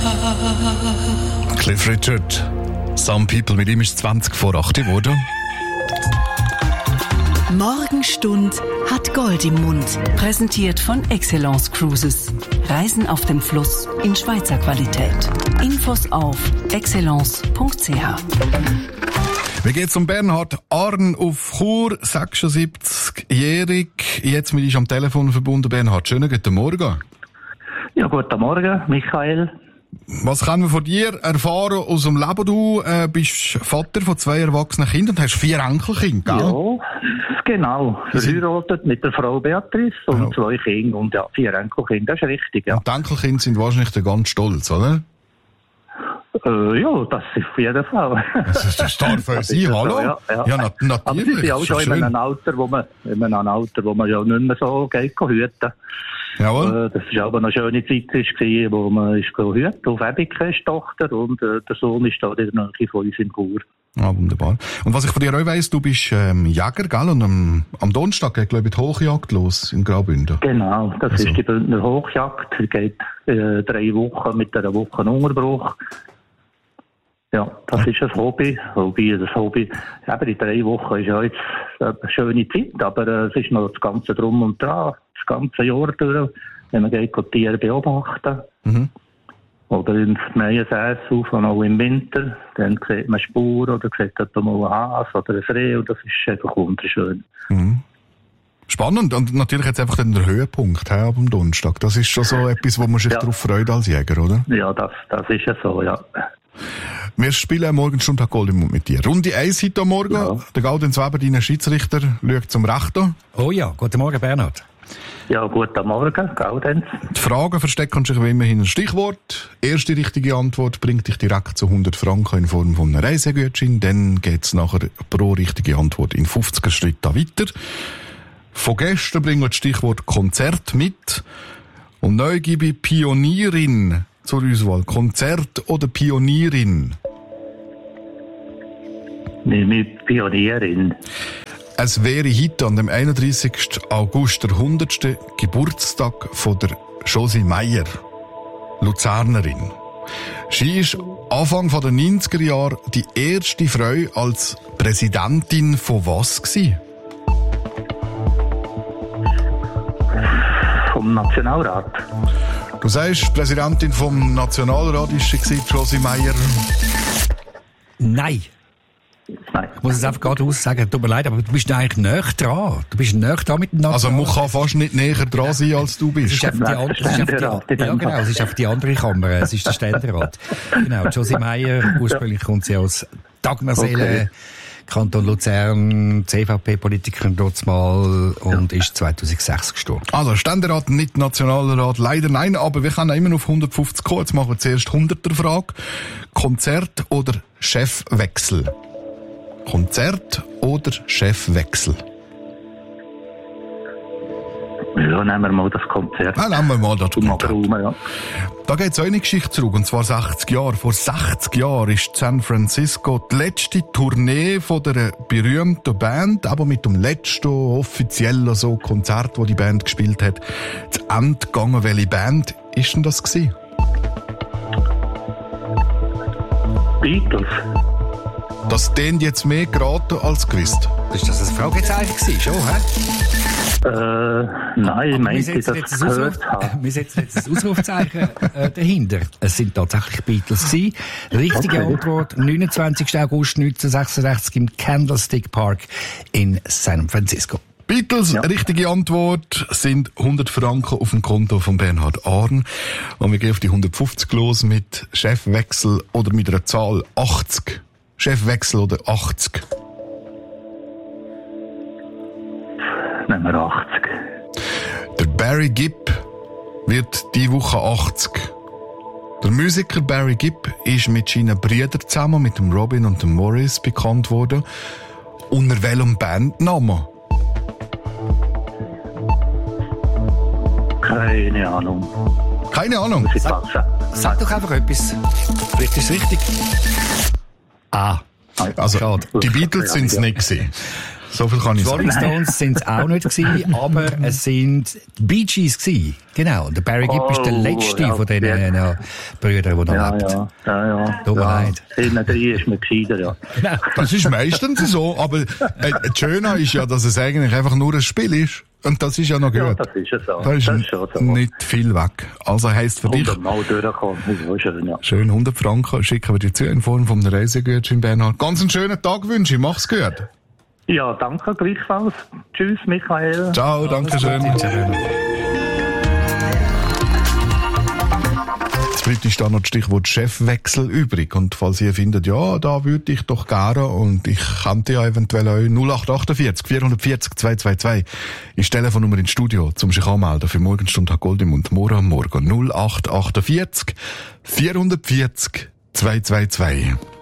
Cliff Richard. Some People, mit ihm ist 20 vor 8 geworden. Morgenstund hat Gold im Mund. Präsentiert von Excellence Cruises. Reisen auf dem Fluss in Schweizer Qualität. Infos auf excellence.ch. Wie geht's um Bernhard Arn auf Chur, 76-jährig. Jetzt mit uns am Telefon verbunden. Bernhard, schönen guten Morgen. Ja, guten Morgen, Michael. Was können wir von dir erfahren aus dem Leben? Du bist Vater von 2 erwachsenen Kindern und hast 4 Enkelkinder, gell? Ja, genau. Verheiratet mit der Frau Beatrice und 2 Kinder und 4 Enkelkinder. Das ist richtig, ja. Und die Enkelkinder sind wahrscheinlich ganz stolz, oder? Ja, das ist auf jeden Fall. Das darf für Sie, hallo? So, ja, natürlich. Aber sie sind auch schon in einem Alter, wo man ja nicht mehr so geht hüten. Jawohl. Das war aber eine schöne Zeit, wo man hüten auf Ebikes Tochter und der Sohn ist da in der Nähe von uns in Chur. Ah, wunderbar. Und was ich von dir auch weiss, du bist Jäger, gell? Und am Donnerstag geht, glaube ich, die Hochjagd los in Graubünden. Genau, das ist die Bündner Hochjagd. Die geht 3 Wochen mit einer Woche Unterbruch. Ja, das ist ein Hobby. Eben die 3 Wochen ist ja jetzt eine schöne Zeit, aber es ist noch das Ganze drum und dran, das ganze Jahr durch, wenn man geht Tiere beobachten. Mhm. Oder in neuen Saison, auch im Winter, dann sieht man Spuren oder sieht mal ein Hase oder ein Reh und das ist einfach wunderschön. Mhm. Spannend und natürlich jetzt einfach dann der Höhepunkt ab am Donnerstag. Das ist schon so etwas, wo man sich darauf freut als Jäger, oder? Ja, das ist ja so, ja. Wir spielen Morgenstund hat Gold im Mund mit dir. Runde 1 heute Morgen. Ja. Der Gaudenz Weber, dein Schiedsrichter, schaut zum Rechten. Oh ja, guten Morgen Bernhard. Ja, guten Morgen, Gaudenz. Die Fragen verstecken sich wie immer hinter ein Stichwort. Erste richtige Antwort bringt dich direkt zu 100 Franken in Form von einem Reisegutschein. Dann geht's nachher pro richtige Antwort in 50er Schritten weiter. Von gestern bringen wir das Stichwort Konzert mit. Und neu gebe ich Pionierin zur Auswahl. Konzert oder Pionierin? Nehme ich Pionierin. Es wäre heute an dem 31. August der 100. Geburtstag von der Josie Meyer, Luzernerin. Sie ist Anfang der 90er Jahre die erste Frau als Präsidentin von was gewesen? Vom Nationalrat. Du sagst, Präsidentin vom Nationalrat ist sie, Josie Meyer? Nein. Ich muss es einfach gerade sagen, tut mir leid, aber du bist eigentlich näher dran. Du bist näher dran mit dem Nationalrat. Also man kann fast nicht näher dran sein, als du bist. Es ist einfach es ist einfach die andere Kammer, es ist der Ständerat. Genau, Josie Meyer, ursprünglich kommt sie aus Dagmarseele, Kanton Luzern, CVP-Politikerin dort mal und ist 2006 gestorben. Also Ständerat, nicht Nationalrat, leider nein, aber wir können immer noch auf 150 kommen. Jetzt machen wir zuerst 100er-Frage. Konzert oder Chefwechsel? Konzert oder Chefwechsel? Ja, nehmen wir mal das Konzert. Nehmen wir mal das Konzert. Ja. Da geht es auch eine Geschichte zurück, und zwar 60 Jahre. Vor 60 Jahren ist San Francisco die letzte Tournee von der berühmten Band, aber mit dem letzten offiziellen Konzert, das die Band gespielt hat, zu Ende gegangen. Welche Band ist denn das gewesen? Beatles. Das klingt jetzt mehr geraten als gewusst. Ist das ein Fragezeichen gewesen, schon, hä? Nein, ich meinte, dass ich gehört habe. Wir setzen jetzt ein Ausrufzeichen dahinter. Es sind tatsächlich Beatles gewesen. Richtige Antwort, 29. August 1966 im Candlestick Park in San Francisco. Beatles, richtige Antwort, sind 100 Franken auf dem Konto von Bernhard Arn. Und wir gehen auf die 150 los mit Chefwechsel oder mit einer Zahl 80. Chefwechsel oder 80? Nehmen wir 80. Der Barry Gibb wird diese Woche 80. Der Musiker Barry Gibb ist mit seinen Brüdern zusammen, mit dem Robin und dem Morris, bekannt worden. Unter welchem Bandnamen? Keine Ahnung. Keine Ahnung? Sag doch einfach etwas. Vielleicht ist es richtig. Also, die Beatles sind es nicht gewesen. So viel kann ich sagen. Die Rolling Stones sind es auch nicht gewesen, aber es sind die Bee Gees gewesen. Genau. Und der Barry Gibb ist der letzte von diesen Brüdern, der noch lebt. Ja. Tut mir leid. Hinten drin ist man gescheiter, ja. Genau. Das ist meistens so, aber das Schöne ist ja, dass es eigentlich einfach nur ein Spiel ist. Und das ist ja noch gut. Ja, das ist ja so. Da ist das ist schon so. nicht viel weg. Also heisst für dich... 100 Mal durchkommen, das ist auch schön, ja. Schön 100 Franken schicken wir dir zu in Form von einem Reisegutschein, Bernhard. Ganz einen schönen Tag wünsche ich. Mach's gut. Ja, danke gleichfalls. Tschüss, Michael. Ciao, danke schön. Jetzt bleibt ist da noch das Stichwort Chefwechsel übrig. Und falls ihr findet, ja, da würde ich doch gerne und ich kannte ja eventuell euch 0848 440 222 ist die Telefonnummer ins Studio, zum sich anmelden für Morgenstunde hat Gold im Mund. Morgen 0848 440 222.